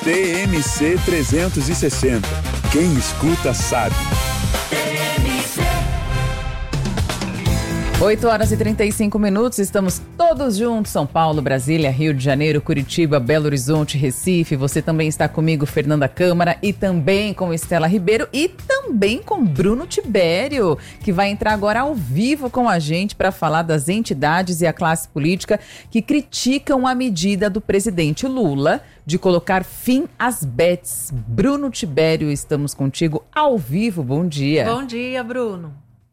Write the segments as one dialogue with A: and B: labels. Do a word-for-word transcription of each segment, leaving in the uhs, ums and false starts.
A: T M C trezentos e sessenta. Quem escuta sabe.
B: oito horas e trinta e cinco minutos, estamos todos juntos, São Paulo, Brasília, Rio de Janeiro, Curitiba, Belo Horizonte, Recife. Você também está comigo, Fernanda Câmara, e também com Estela Ribeiro e também com Bruno Tibério, que vai entrar agora ao vivo com a gente para falar das entidades e a classe política que criticam a medida do presidente Lula de colocar fim às bets. Bruno Tibério, estamos contigo ao vivo, bom dia.
C: Bom dia, Bruno.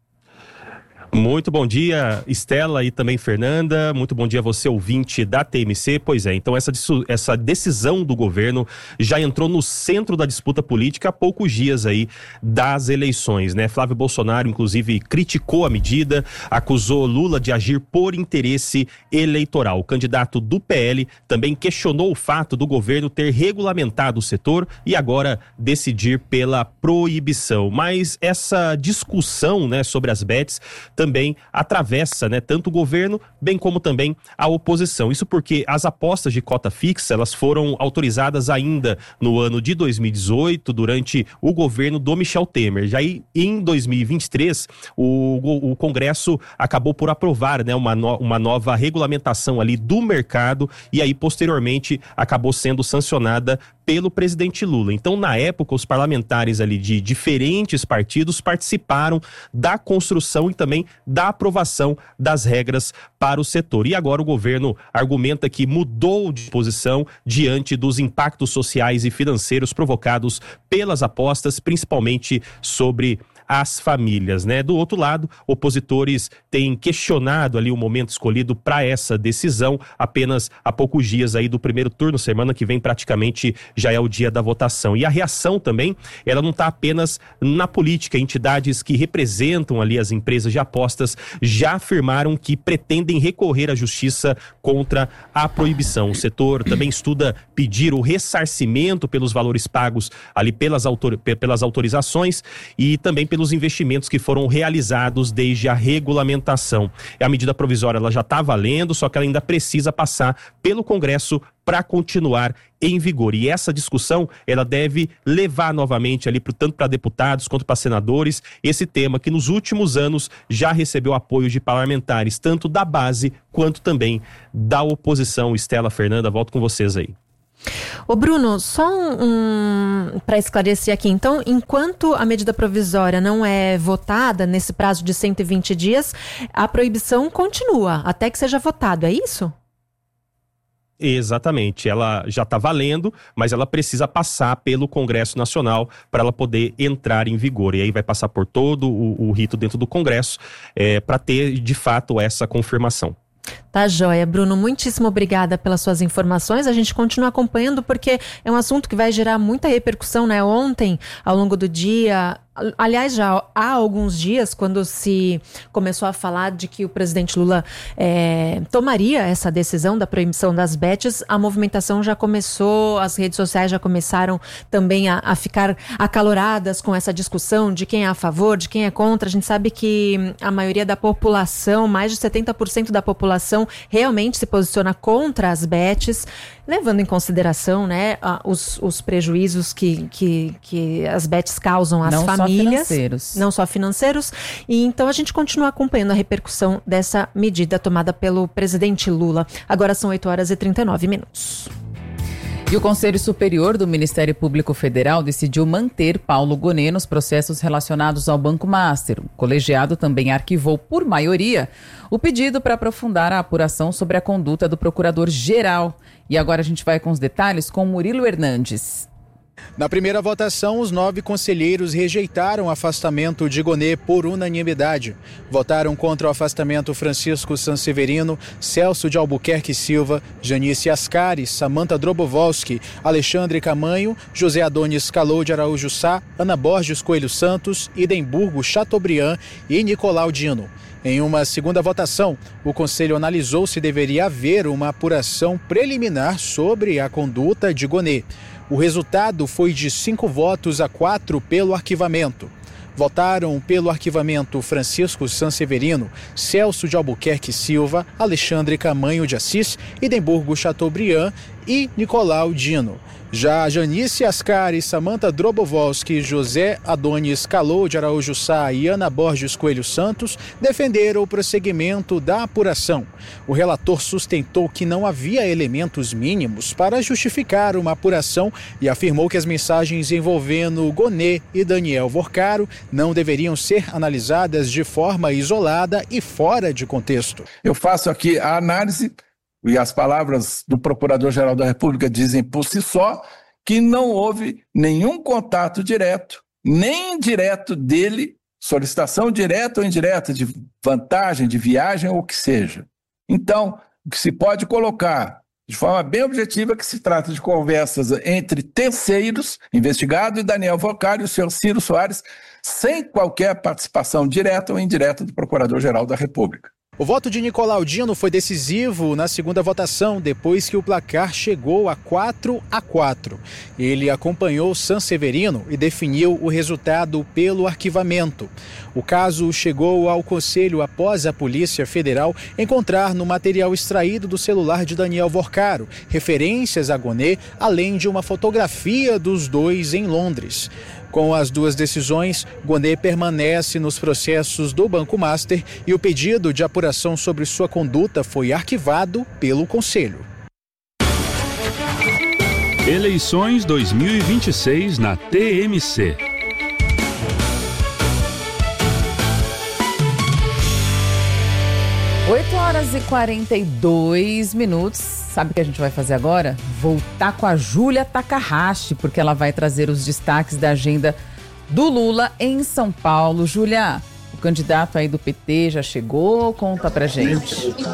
D: Muito bom dia, Estela e também Fernanda. Muito bom dia a você, ouvinte da T M C. Pois é, então essa, essa decisão do governo já entrou no centro da disputa política há poucos dias aí das eleições, né? Flávio Bolsonaro, inclusive, criticou a medida, acusou Lula de agir por interesse eleitoral. O candidato do P L também questionou o fato do governo ter regulamentado o setor e agora decidir pela proibição. Mas essa discussão, né, sobre as bets também atravessa, né, tanto o governo, bem como também a oposição. Isso porque as apostas de cota fixa, elas foram autorizadas ainda no ano de dois mil e dezoito, durante o governo do Michel Temer. Já em dois mil e vinte e três, o, o Congresso acabou por aprovar, né, uma, no, uma nova regulamentação ali do mercado e aí, posteriormente, acabou sendo sancionada pelo presidente Lula. Então, na época, os parlamentares ali de diferentes partidos participaram da construção e também da aprovação das regras para o setor. E agora o governo argumenta que mudou de posição diante dos impactos sociais e financeiros provocados pelas apostas, principalmente sobre as famílias, né? Do outro lado, opositores têm questionado ali o momento escolhido para essa decisão, apenas há poucos dias aí do primeiro turno, semana que vem praticamente já é o dia da votação. E a reação também, ela não está apenas na política. Entidades que representam ali as empresas de apostas já afirmaram que pretendem recorrer à justiça contra a proibição. O setor também estuda pedir o ressarcimento pelos valores pagos ali pelas, autor- pelas autorizações e também pelos investimentos que foram realizados desde a regulamentação. A medida provisória ela já está valendo, só que ela ainda precisa passar pelo Congresso para continuar em vigor. E essa discussão, ela deve levar novamente ali, tanto para deputados quanto para senadores, esse tema que nos últimos anos já recebeu apoio de parlamentares, tanto da base quanto também da oposição. Estela, Fernanda, volto com vocês aí.
C: Ô Bruno, só um, um para esclarecer aqui, então, enquanto a medida provisória não é votada nesse prazo de cento e vinte dias, a proibição continua até que seja votado, é isso?
D: Exatamente, ela já está valendo, mas ela precisa passar pelo Congresso Nacional para ela poder entrar em vigor. E aí vai passar por todo o, o rito dentro do Congresso é, para ter, de fato, essa confirmação.
C: Tá joia, Bruno, muitíssimo obrigada pelas suas informações. A gente continua acompanhando porque é um assunto que vai gerar muita repercussão, né? Ontem, ao longo do dia, aliás, já há alguns dias, quando se começou a falar de que o presidente Lula é, tomaria essa decisão da proibição das bets, a movimentação já começou, as redes sociais já começaram também a, a ficar acaloradas com essa discussão de quem é a favor, de quem é contra. A gente sabe que a maioria da população, mais de setenta por cento da população, realmente se posiciona contra as bets, levando em consideração, né, os, os prejuízos que, que, que as bets causam às
B: Não
C: famílias.
B: Só financeiros.
C: Não só financeiros. E então a gente continua acompanhando a repercussão dessa medida tomada pelo presidente Lula. Agora são oito horas e trinta e nove minutos.
B: E o Conselho Superior do Ministério Público Federal decidiu manter Paulo Gonet nos processos relacionados ao Banco Master. O colegiado também arquivou, por maioria, o pedido para aprofundar a apuração sobre a conduta do procurador-geral. E agora a gente vai com os detalhes com Murilo Hernandes.
E: Na primeira votação, os nove conselheiros rejeitaram o afastamento de Gonet por unanimidade. Votaram contra o afastamento Francisco Sanseverino, Celso de Albuquerque Silva, Janice Ascari, Samantha Drobovolski, Alexandre Camanho, José Adonis Calou de Araújo Sá, Ana Borges Coelho Santos, Idemburgo Chateaubriand e Nicolau Dino. Em uma segunda votação, o Conselho analisou se deveria haver uma apuração preliminar sobre a conduta de Gonet. O resultado foi de cinco votos a quatro pelo arquivamento. Votaram pelo arquivamento Francisco Sanseverino, Celso de Albuquerque Silva, Alexandre Camanho de Assis, Idemburgo Chateaubriand e Nicolau Dino. Já Janice Ascari, Samantha Drobovolski, José Adonis Calou de Araújo Sá e Ana Borges Coelho Santos defenderam o prosseguimento da apuração. O relator sustentou que não havia elementos mínimos para justificar uma apuração e afirmou que as mensagens envolvendo Gonê e Daniel Vorcaro não deveriam ser analisadas de forma isolada e fora de contexto.
F: Eu faço aqui a análise, e as palavras do Procurador-Geral da República dizem por si só, que não houve nenhum contato direto, nem indireto dele, solicitação direta ou indireta de vantagem, de viagem ou o que seja. Então, o que se pode colocar de forma bem objetiva é que se trata de conversas entre terceiros, investigado e Daniel Vorcaro e o senhor Ciro Soares, sem qualquer participação direta ou indireta do Procurador-Geral da República.
E: O voto de Nicolau Dino foi decisivo na segunda votação, depois que o placar chegou a quatro a quatro. Ele acompanhou Sanseverino e definiu o resultado pelo arquivamento. O caso chegou ao Conselho após a Polícia Federal encontrar no material extraído do celular de Daniel Vorcaro referências a Gonê, além de uma fotografia dos dois em Londres. Com as duas decisões, Gonê permanece nos processos do Banco Master e o pedido de apuração sobre sua conduta foi arquivado pelo Conselho.
A: Eleições dois mil e vinte e seis na T M C.
B: oito horas e quarenta e dois minutos. Sabe o que a gente vai fazer agora? Voltar com a Júlia Takahashi, porque ela vai trazer os destaques da agenda do Lula em São Paulo. Júlia, o candidato aí do P T já chegou? Conta pra gente.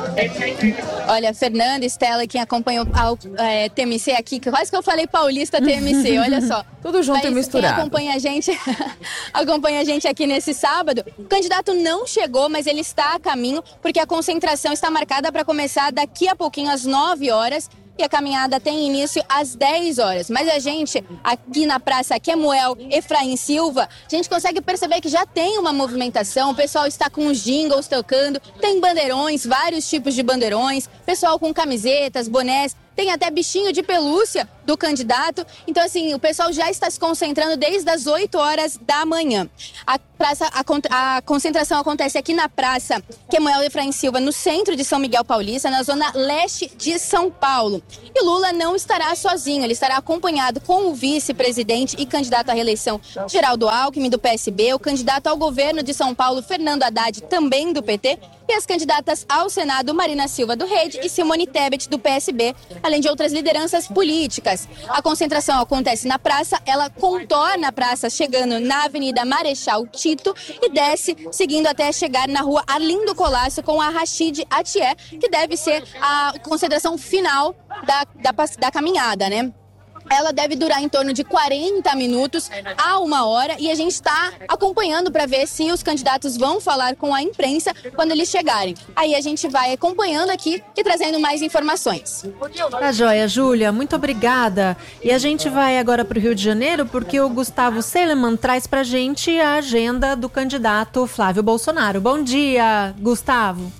G: Olha, Fernanda, Estela, quem acompanhou ao é, T M C aqui, quase que eu falei paulista T M C, olha só.
B: Tudo junto
G: Mas
B: e misturado.
G: Quem acompanha a gente, acompanha a gente aqui nesse sábado, o candidato não chegou, mas ele está a caminho, porque a concentração está marcada para começar daqui a pouquinho, às nove horas, e a caminhada tem início às dez horas. Mas a gente, aqui na Praça Quemuel Efraim Silva, a gente consegue perceber que já tem uma movimentação, o pessoal está com os jingles tocando, tem bandeirões, vários tipos de bandeirões, pessoal com camisetas, bonés, tem até bichinho de pelúcia do candidato. Então, assim, o pessoal já está se concentrando desde as oito horas da manhã. A, praça, a, a concentração acontece aqui na Praça Quemuel Efraim Silva, no centro de São Miguel Paulista, na zona leste de São Paulo. E Lula não estará sozinho, ele estará acompanhado com o vice-presidente e candidato à reeleição Geraldo Alckmin, do P S B, o candidato ao governo de São Paulo, Fernando Haddad, também do P T, e as candidatas ao Senado, Marina Silva, do Rede, e Simone Tebet, do P S B, além de outras lideranças políticas. A concentração acontece na praça, ela contorna a praça chegando na Avenida Marechal Tito e desce seguindo até chegar na rua Arlindo Colasso com a Rachid Atié, que deve ser a concentração final da, da, da caminhada, né? Ela deve durar em torno de quarenta minutos a uma hora e a gente está acompanhando para ver se os candidatos vão falar com a imprensa quando eles chegarem. Aí a gente vai acompanhando aqui e trazendo mais informações.
C: Tá joia, Júlia, muito obrigada. E a gente vai agora para o Rio de Janeiro porque o Gustavo Seleman traz para a gente a agenda do candidato Flávio Bolsonaro. Bom dia, Gustavo.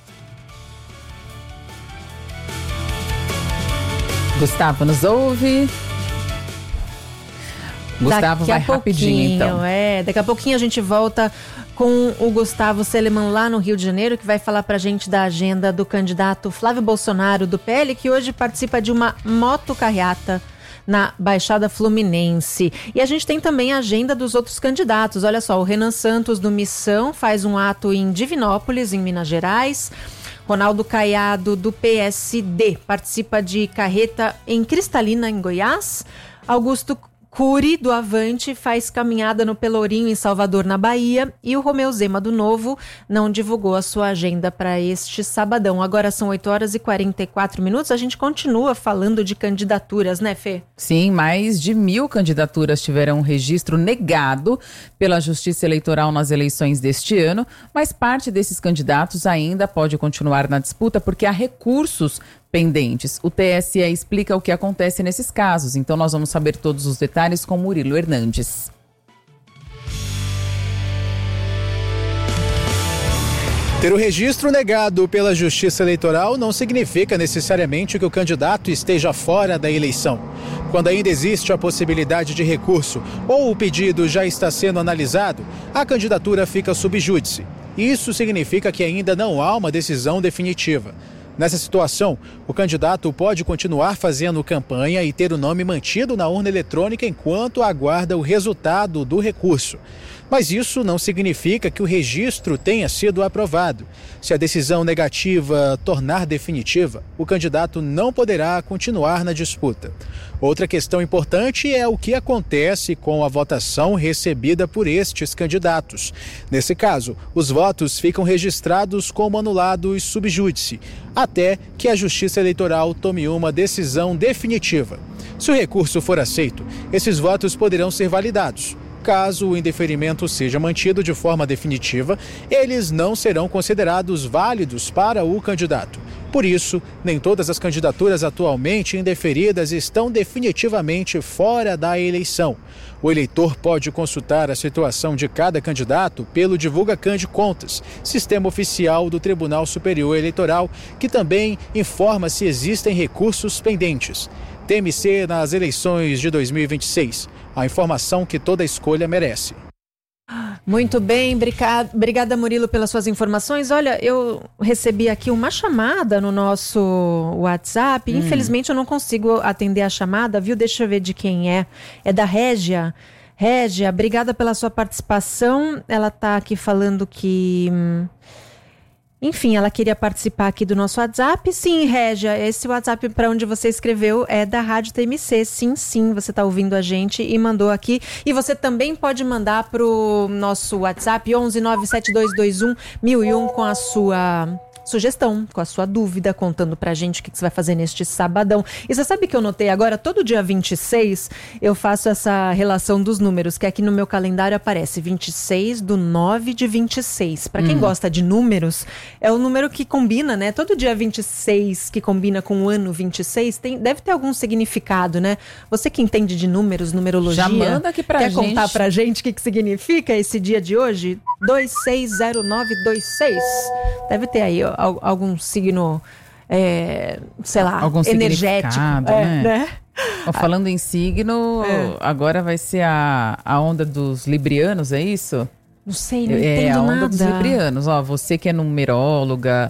B: Gustavo nos ouve. Gustavo
C: daqui
B: vai
C: a
B: rapidinho, então.
C: É, daqui a pouquinho a gente volta com o Gustavo Seleman lá no Rio de Janeiro, que vai falar pra gente da agenda do candidato Flávio Bolsonaro do P L, que hoje participa de uma motocarreata na Baixada Fluminense. E a gente tem também a agenda dos outros candidatos. Olha só, o Renan Santos do Missão faz um ato em Divinópolis, em Minas Gerais. Ronaldo Caiado, do P S D, participa de carreta em Cristalina, em Goiás. Augusto Cury, do Avante, faz caminhada no Pelourinho, em Salvador, na Bahia. E o Romeu Zema, do Novo, não divulgou a sua agenda para este sabadão. Agora são oito horas e quarenta e quatro minutos. A gente continua falando de candidaturas, né, Fê?
B: Sim, mais de mil candidaturas tiveram registro negado pela Justiça Eleitoral nas eleições deste ano, mas parte desses candidatos ainda pode continuar na disputa porque há recursos pendentes. O T S E explica o que acontece nesses casos, então nós vamos saber todos os detalhes com Murilo Hernandes.
E: Ter o registro negado pela Justiça Eleitoral não significa necessariamente que o candidato esteja fora da eleição. Quando ainda existe a possibilidade de recurso ou o pedido já está sendo analisado, a candidatura fica sub júdice. Isso significa que ainda não há uma decisão definitiva. Nessa situação, o candidato pode continuar fazendo campanha e ter o nome mantido na urna eletrônica enquanto aguarda o resultado do recurso. Mas isso não significa que o registro tenha sido aprovado. Se a decisão negativa tornar definitiva, o candidato não poderá continuar na disputa. Outra questão importante é o que acontece com a votação recebida por estes candidatos. Nesse caso, os votos ficam registrados como anulados sub júdice, até que a Justiça Eleitoral tome uma decisão definitiva. Se o recurso for aceito, esses votos poderão ser validados. Caso o indeferimento seja mantido de forma definitiva, eles não serão considerados válidos para o candidato. Por isso, nem todas as candidaturas atualmente indeferidas estão definitivamente fora da eleição. O eleitor pode consultar a situação de cada candidato pelo DivulgaCan de Contas, sistema oficial do Tribunal Superior Eleitoral, que também informa se existem recursos pendentes. T M C nas eleições de dois mil e vinte e seis. A informação que toda escolha merece.
C: Muito bem, obrigada Murilo pelas suas informações. Olha, eu recebi aqui uma chamada no nosso WhatsApp. Hum. Infelizmente eu não consigo atender a chamada, viu? Deixa eu ver de quem é. É da Régia. Régia, obrigada pela sua participação. Ela está aqui falando que... Hum, Enfim, ela queria participar aqui do nosso WhatsApp. Sim, Régia, esse WhatsApp para onde você escreveu é da Rádio T M C. Sim, sim, você está ouvindo a gente e mandou aqui. E você também pode mandar para o nosso WhatsApp onze nove sete dois dois um mil e um com a sua sugestão, com a sua dúvida, contando pra gente o que você vai fazer neste sabadão. E você sabe que eu notei agora, todo dia vinte e seis, eu faço essa relação dos números, que aqui no meu calendário aparece vinte e seis do nove de vinte e seis. Pra quem hum. gosta de números, é o número que combina, né? Todo dia vinte e seis que combina com o ano vinte e seis, tem, deve ter algum significado, né? Você que entende de números, numerologia,
B: já manda aqui pra
C: quer
B: gente.
C: contar pra gente o que, que significa esse dia de hoje? dois seis zero nove dois seis. Deve ter aí ó, algum signo, é, sei lá,
B: algum
C: energético.
B: É,
C: né?
B: né? Falando em signo, é. agora vai ser a, a onda dos librianos, é isso?
C: Não sei, não
B: é,
C: entendo
B: É a onda
C: nada.
B: dos librianos. Ó, você que é numeróloga,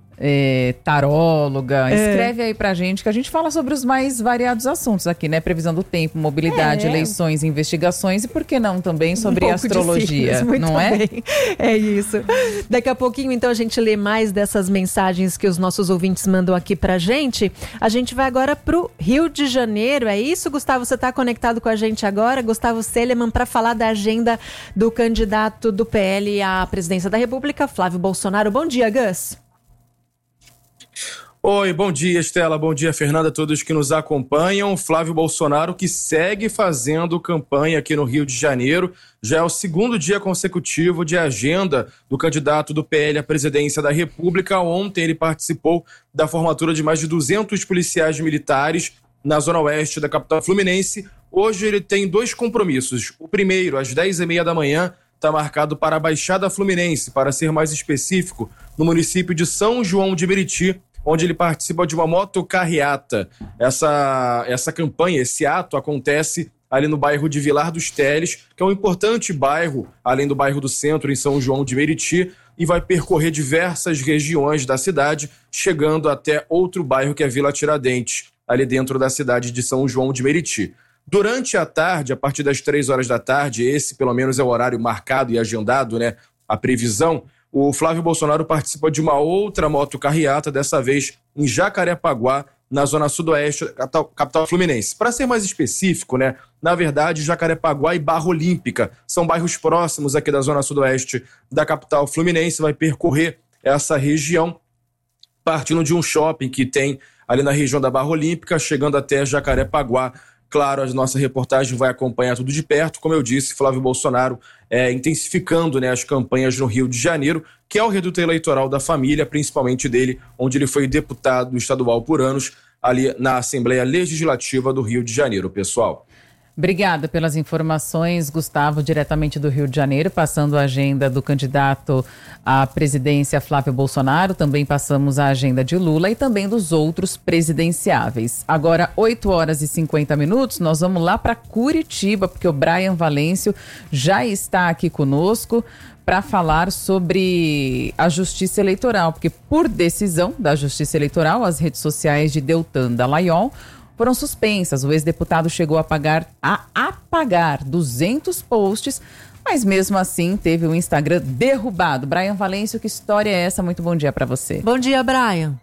B: é, taróloga, é. escreve aí pra gente que a gente fala sobre os mais variados assuntos aqui, né? Previsão do tempo, mobilidade, é. eleições, investigações e por que não também sobre um astrologia, signos, não é?
C: Bem. É isso. Daqui a pouquinho, então, a gente lê mais dessas mensagens que os nossos ouvintes mandam aqui pra gente. A gente vai agora pro Rio de Janeiro, é isso, Gustavo? Você tá conectado com a gente agora? Gustavo Seleman, para falar da agenda do candidato do P L à presidência da República, Flávio Bolsonaro. Bom dia, Gus.
H: Oi, bom dia, Estela, bom dia, Fernanda, a todos que nos acompanham. Flávio Bolsonaro, que segue fazendo campanha aqui no Rio de Janeiro, já é o segundo dia consecutivo de agenda do candidato do P L à presidência da República. Ontem ele participou da formatura de mais de duzentos policiais militares na zona oeste da capital fluminense. Hoje ele tem dois compromissos. O primeiro, às dez e meia da manhã, está marcado para a Baixada Fluminense, para ser mais específico, no município de São João de Meriti, onde ele participa de uma motocarreata. Essa, essa campanha, esse ato acontece ali no bairro de Vilar dos Teles, que é um importante bairro, além do bairro do Centro, em São João de Meriti, e vai percorrer diversas regiões da cidade, chegando até outro bairro que é Vila Tiradentes, ali dentro da cidade de São João de Meriti. Durante a tarde, a partir das três horas da tarde, esse pelo menos é o horário marcado e agendado, né, a previsão, o Flávio Bolsonaro participa de uma outra motocarreata, dessa vez em Jacarepaguá, na zona sudoeste da capital, capital fluminense. Para ser mais específico, né, na verdade, Jacarepaguá e Barra Olímpica são bairros próximos aqui da zona sudoeste da capital fluminense. Vai percorrer essa região partindo de um shopping que tem ali na região da Barra Olímpica, chegando até Jacarepaguá. Claro, a nossa reportagem vai acompanhar tudo de perto. Como eu disse, Flávio Bolsonaro é, intensificando, né, as campanhas no Rio de Janeiro, que é o reduto eleitoral da família, principalmente dele, onde ele foi deputado estadual por anos, ali na Assembleia Legislativa do Rio de Janeiro, pessoal.
B: Obrigada pelas informações, Gustavo, diretamente do Rio de Janeiro, passando a agenda do candidato à presidência Flávio Bolsonaro, também passamos a agenda de Lula e também dos outros presidenciáveis. Agora, oito horas e cinquenta minutos, nós vamos lá para Curitiba, porque o Brian Valêncio já está aqui conosco para falar sobre a Justiça Eleitoral, porque por decisão da Justiça Eleitoral, as redes sociais de Deltan Dallagnol foram suspensas. O ex-deputado chegou a, pagar, a apagar duzentos posts, mas mesmo assim teve o Instagram derrubado. Brian Valêncio, que história é essa? Muito bom dia para você.
C: Bom dia, Brian.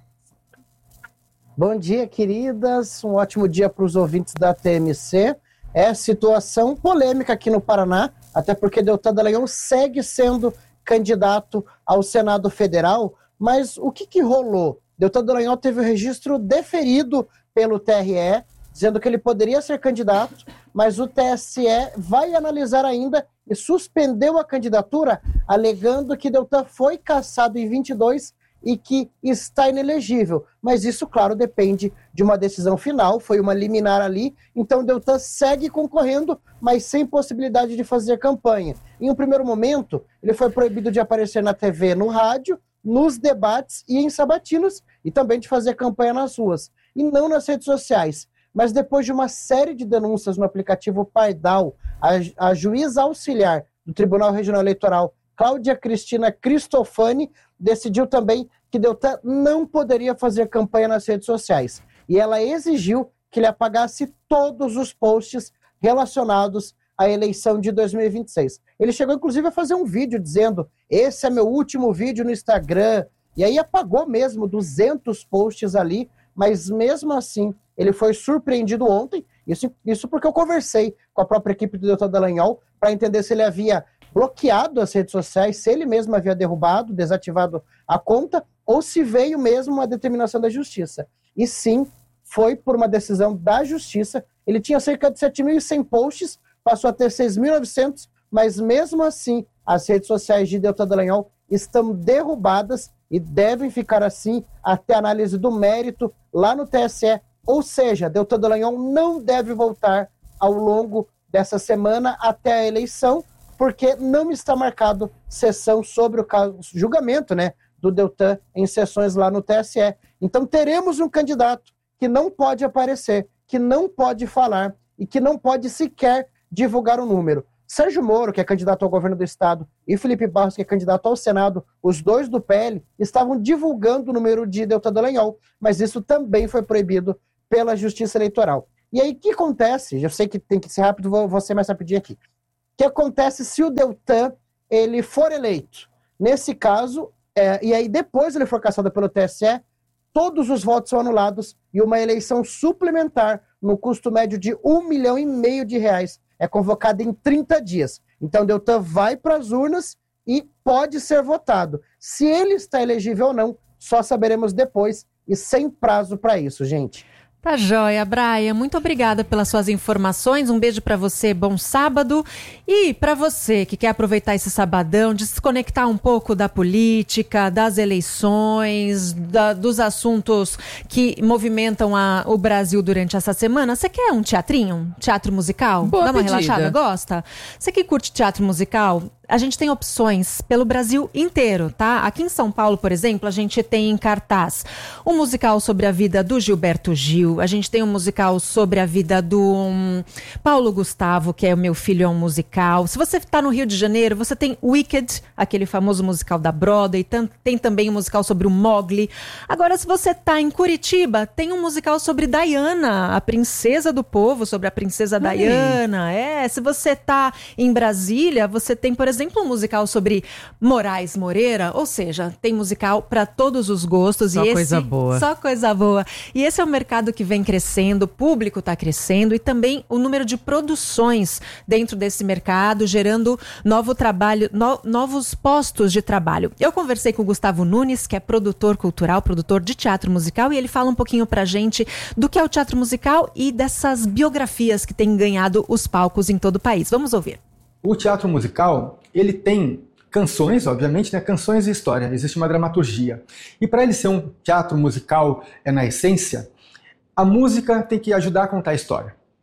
I: Bom dia, queridas. Um ótimo dia para os ouvintes da T M C. É situação polêmica aqui no Paraná, até porque Deltan Dallagnol segue sendo candidato ao Senado Federal, mas o que, que rolou? Deltan Dallagnol teve o registro deferido pelo T R E, dizendo que ele poderia ser candidato, mas o T S E vai analisar ainda e suspendeu a candidatura, alegando que Deltan foi cassado em vinte e dois e que está inelegível. Mas isso, claro, depende de uma decisão final, foi uma liminar ali, então Deltan segue concorrendo, mas sem possibilidade de fazer campanha. Em um primeiro momento, ele foi proibido de aparecer na T V, no rádio, nos debates e em sabatinos, e também de fazer campanha nas ruas, e não nas redes sociais. Mas depois de uma série de denúncias no aplicativo Pardal, a, a juíza auxiliar do Tribunal Regional Eleitoral, Cláudia Cristina Cristofani, decidiu também que Deltan não poderia fazer campanha nas redes sociais. E ela exigiu que ele apagasse todos os posts relacionados à eleição de dois mil e vinte e seis. Ele chegou, inclusive, a fazer um vídeo dizendo: esse é meu último vídeo no Instagram. E aí apagou mesmo duzentos posts ali, mas mesmo assim ele foi surpreendido ontem, isso, isso porque eu conversei com a própria equipe do Deltan Dallagnol para entender se ele havia bloqueado as redes sociais, se ele mesmo havia derrubado, desativado a conta, ou se veio mesmo uma determinação da Justiça. E sim, foi por uma decisão da Justiça. Ele tinha cerca de sete mil e cem posts, passou a ter seis mil e novecentos, mas mesmo assim as redes sociais de Deltan Dallagnol estão derrubadas e devem ficar assim até a análise do mérito lá no T S E. Ou seja, Deltan Dallagnol não deve voltar ao longo dessa semana até a eleição, porque não está marcado sessão sobre o caso, julgamento, né, do Deltan em sessões lá no T S E. Então teremos um candidato que não pode aparecer, que não pode falar e que não pode sequer divulgar o número. Sérgio Moro, que é candidato ao governo do estado, e Felipe Barros, que é candidato ao Senado, os dois do P L, estavam divulgando o número de Deltan Dallagnol, mas isso também foi proibido pela Justiça Eleitoral. E aí, o que acontece? Eu sei que tem que ser rápido, vou, vou ser mais rapidinho aqui. O que acontece se o Deltan ele for eleito? Nesse caso, é, e aí depois ele for cassado pelo T S E, todos os votos são anulados e uma eleição suplementar no custo médio de um milhão e meio de reais é convocada em trinta dias. Então, Deltan vai para as urnas e pode ser votado. Se ele está elegível ou não, só saberemos depois e sem prazo para isso, gente.
C: Tá joia, Brian. Muito obrigada pelas suas informações. Um beijo para você, bom sábado. E para você que quer aproveitar esse sabadão, desconectar um pouco da política, das eleições, da, dos assuntos que movimentam a, o Brasil durante essa semana, você quer um teatrinho? Um teatro musical?
B: Boa
C: Dá uma
B: pedida.
C: relaxada? Gosta? Você que curte teatro musical? A gente tem opções pelo Brasil inteiro, tá? Aqui em São Paulo, por exemplo, a gente tem em cartaz um musical sobre a vida do Gilberto Gil, a gente tem um musical sobre a vida do um, Paulo Gustavo, que é O Meu Filho é um Musical. Se você está no Rio de Janeiro, você tem Wicked, aquele famoso musical da Broadway, tem também um musical sobre o Mowgli. Agora, se você está em Curitiba, tem um musical sobre Diana, a princesa do povo, sobre a princesa Ai. Diana. É, se você está em Brasília, você tem, por exemplo, exemplo, um musical sobre Moraes Moreira, ou seja, tem musical para todos os gostos.
B: Só
C: e
B: coisa
C: esse,
B: boa.
C: Só coisa boa. E esse é um mercado que vem crescendo, o público está crescendo e também o número de produções dentro desse mercado, gerando novo trabalho, no, novos postos de trabalho. Eu conversei com o Gustavo Nunes, que é produtor cultural, produtor de teatro musical, e ele fala um pouquinho pra gente do que é o teatro musical e dessas biografias que têm ganhado os palcos em todo o país. Vamos ouvir.
J: O teatro musical, ele tem canções, obviamente, né? Canções e história. Existe uma dramaturgia. E para ele ser um teatro musical, é na essência, a música tem que ajudar a contar a história.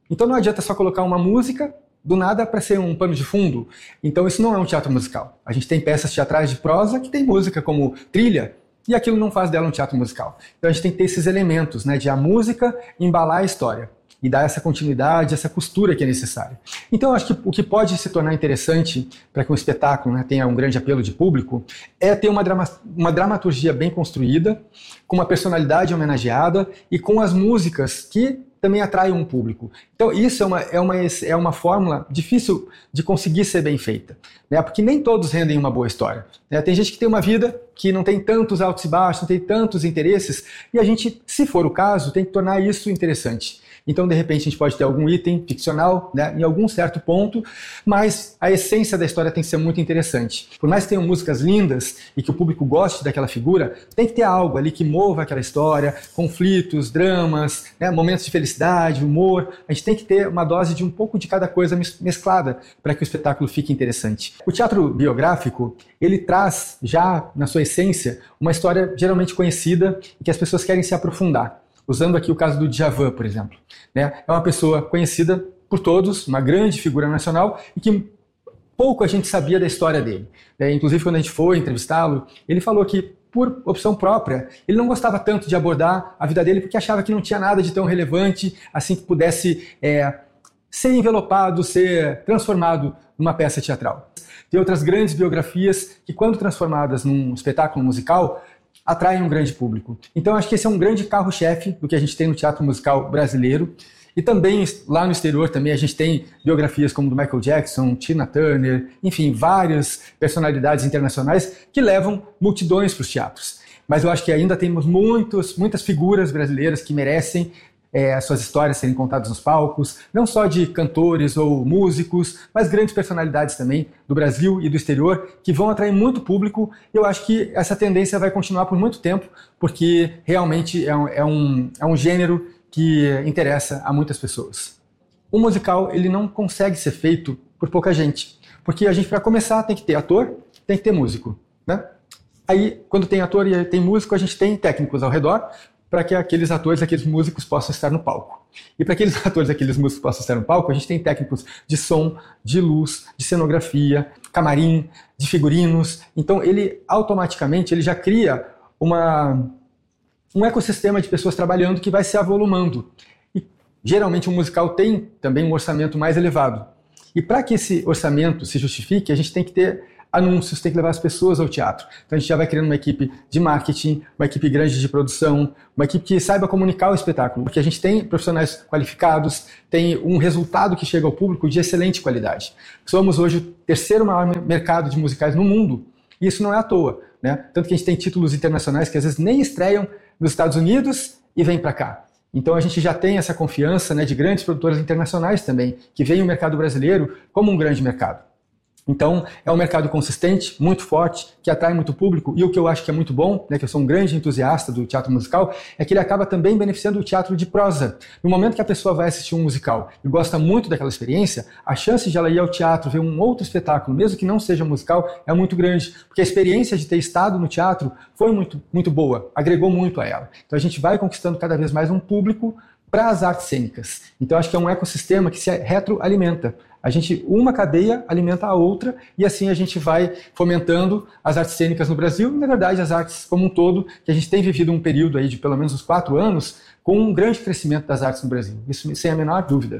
J: Então não adianta só colocar uma música do nada para ser um pano de fundo. Então isso não é um teatro musical. A gente tem peças teatrais de prosa que tem música como trilha, e aquilo não faz dela um teatro musical. Então a gente tem que ter esses elementos, né, de a música embalar a história e dar essa continuidade, essa costura que é necessária. Então eu acho que o que pode se tornar interessante para que um espetáculo, né, tenha um grande apelo de público é ter uma, drama, uma dramaturgia bem construída, com uma personalidade homenageada e com as músicas que também atraem um público. Então isso é uma, é uma, é uma fórmula difícil de conseguir ser bem feita, né? Porque nem todos rendem uma boa história, né? Tem gente que tem uma vida que não tem tantos altos e baixos, não tem tantos interesses, e a gente, se for o caso, tem que tornar isso interessante. Então, de repente, a gente pode ter algum item ficcional, né, em algum certo ponto, mas a essência da história tem que ser muito interessante. Por mais que tenham músicas lindas e que o público goste daquela figura, tem que ter algo ali que mova aquela história, conflitos, dramas, né, momentos de felicidade, humor. A gente tem que ter uma dose de um pouco de cada coisa mesclada para que o espetáculo fique interessante. O teatro biográfico, ele traz já, na sua essência, uma história geralmente conhecida e que as pessoas querem se aprofundar. Usando aqui o caso do Djavan, por exemplo, né? É uma pessoa conhecida por todos, uma grande figura nacional e que pouco a gente sabia da história dele, né? Inclusive, quando a gente foi entrevistá-lo, ele falou que, por opção própria, ele não gostava tanto de abordar a vida dele porque achava que não tinha nada de tão relevante assim que pudesse é, ser envelopado, ser transformado numa peça teatral. Tem outras grandes biografias que, quando transformadas num espetáculo musical, atraem um grande público. Então acho que esse é um grande carro-chefe do que a gente tem no teatro musical brasileiro. E também lá no exterior também a gente tem biografias como do Michael Jackson, Tina Turner, enfim, várias personalidades internacionais que levam multidões para os teatros. Mas eu acho que ainda temos muitos, muitas figuras brasileiras que merecem É, as suas histórias serem contadas nos palcos, não só de cantores ou músicos, mas grandes personalidades também do Brasil e do exterior, que vão atrair muito público. E eu acho que essa tendência vai continuar por muito tempo, porque realmente é um, é um, é um gênero que interessa a muitas pessoas. O musical, ele não consegue ser feito por pouca gente, porque a gente, para começar, tem que ter ator, tem que ter músico, né? Aí, quando tem ator e tem músico, a gente tem técnicos ao redor, para que aqueles atores, aqueles músicos possam estar no palco. E para aqueles atores, aqueles músicos possam estar no palco, a gente tem técnicos de som, de luz, de cenografia, camarim, de figurinos. Então ele automaticamente ele já cria uma, um ecossistema de pessoas trabalhando que vai se avolumando. E geralmente um musical tem também um orçamento mais elevado. E para que esse orçamento se justifique, a gente tem que ter anúncios, tem que levar as pessoas ao teatro. Então a gente já vai criando uma equipe de marketing, uma equipe grande de produção, uma equipe que saiba comunicar o espetáculo, porque a gente tem profissionais qualificados, tem um resultado que chega ao público de excelente qualidade. Somos hoje o terceiro maior mercado de musicais no mundo, e isso não é à toa, né? Tanto que a gente tem títulos internacionais que às vezes nem estreiam nos Estados Unidos e vêm para cá. Então a gente já tem essa confiança, né, de grandes produtoras internacionais também, que veem o mercado brasileiro como um grande mercado. Então, é um mercado consistente, muito forte, que atrai muito público, e o que eu acho que é muito bom, né, que eu sou um grande entusiasta do teatro musical, é que ele acaba também beneficiando o teatro de prosa. No momento que a pessoa vai assistir um musical e gosta muito daquela experiência, a chance de ela ir ao teatro, ver um outro espetáculo, mesmo que não seja musical, é muito grande, porque a experiência de ter estado no teatro foi muito, muito boa, agregou muito a ela. Então a gente vai conquistando cada vez mais um público para as artes cênicas. Então acho que é um ecossistema que se retroalimenta. A gente, uma cadeia alimenta a outra e assim a gente vai fomentando as artes cênicas no Brasil e, na verdade, as artes como um todo, que a gente tem vivido um período aí de pelo menos uns quatro anos com um grande crescimento das artes no Brasil. Isso sem a menor dúvida.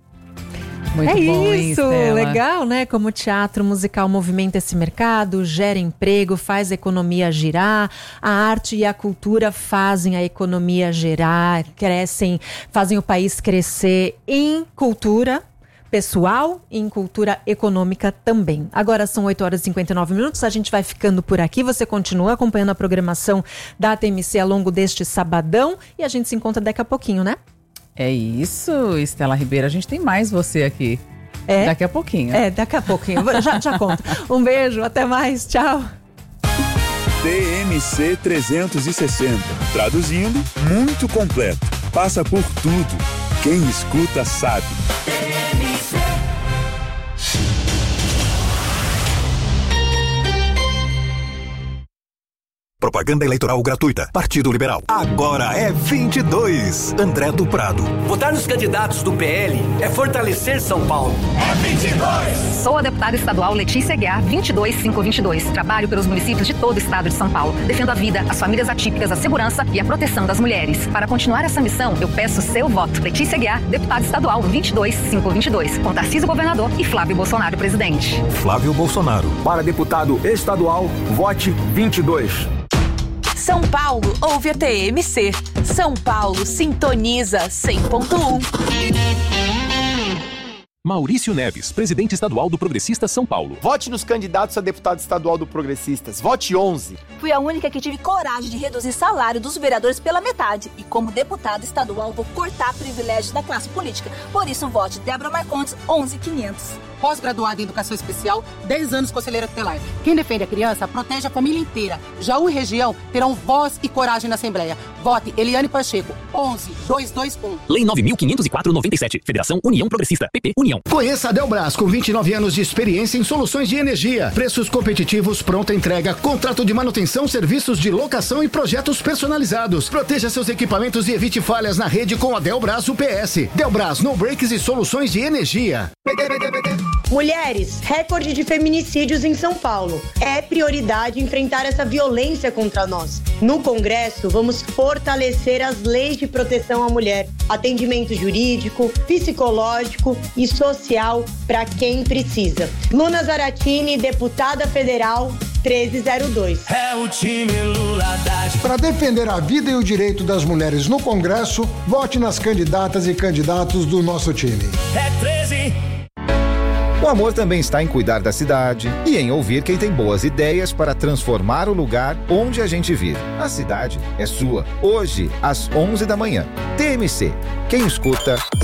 C: Muito é bom, isso, hein, legal, né? Como o teatro musical movimenta esse mercado, gera emprego, faz a economia girar, a arte e a cultura fazem a economia girar, crescem, fazem o país crescer em cultura pessoal e em cultura econômica também. Agora são oito horas e cinquenta e nove minutos, a gente vai ficando por aqui, você continua acompanhando a programação da T M C ao longo deste sabadão e a gente se encontra daqui a pouquinho, né?
B: É isso, Estela Ribeiro, a gente tem mais você aqui.
C: É?
B: Daqui a pouquinho.
C: É, daqui a pouquinho, já, já conto. Um beijo, até mais, tchau.
K: T M C trezentos e sessenta, traduzindo, muito completo, passa por tudo. Quem escuta sabe.
L: Propaganda eleitoral gratuita. Partido Liberal. Agora é vinte e dois. André do Prado.
M: Votar nos candidatos do P L é fortalecer São Paulo. É vinte e dois.
N: Sou a deputada estadual Letícia Aguiar, vinte e dois mil quinhentos e vinte e dois. Trabalho pelos municípios de todo o estado de São Paulo. Defendo a vida, as famílias atípicas, a segurança e a proteção das mulheres. Para continuar essa missão, eu peço seu voto. Letícia Aguiar, deputada estadual vinte e dois mil quinhentos e vinte e dois. Com Tarcísio governador e Flávio Bolsonaro presidente.
L: Flávio Bolsonaro.
O: Para deputado estadual, vote vinte e dois.
P: São Paulo ouve a T M C. São Paulo sintoniza cem ponto um.
Q: Maurício Neves, presidente estadual do Progressistas São Paulo.
R: Vote nos candidatos a deputado estadual do Progressistas. Vote onze.
S: Fui a única que tive coragem de reduzir salário dos vereadores pela metade. E como deputada estadual, vou cortar privilégios da classe política. Por isso, vote Débora Marcondes, onze mil e quinhentos.
T: Pós-graduada em Educação Especial, dez anos conselheira tutelar. Quem defende a criança, protege a família inteira. Jaú e região terão voz e coragem na Assembleia. Vote Eliane Pacheco, onze mil duzentos e vinte e um.
Q: Lei nove mil quinhentos e quatro barra noventa e sete. Federação União Progressista. P P União.
U: Conheça a Delbras, com vinte e nove anos de experiência em soluções de energia. Preços competitivos, pronta entrega, contrato de manutenção, serviços de locação e projetos personalizados. Proteja seus equipamentos e evite falhas na rede com a Delbras U P S. Delbras, no breaks e soluções de energia.
V: Mulheres, recorde de feminicídios em São Paulo. É prioridade enfrentar essa violência contra nós. No Congresso, vamos fortalecer as leis de proteção à mulher, atendimento jurídico, psicológico e social para quem precisa. Luna Zaratini, deputada federal, treze zero dois.
W: É o time Lula da...
X: Para defender a vida e o direito das mulheres no Congresso, vote nas candidatas e candidatos do nosso time.
W: É treze.
Y: O amor também está em cuidar da cidade e em ouvir quem tem boas ideias para transformar o lugar onde a gente vive. A cidade é sua. Hoje, às onze da manhã. T M C. Quem escuta,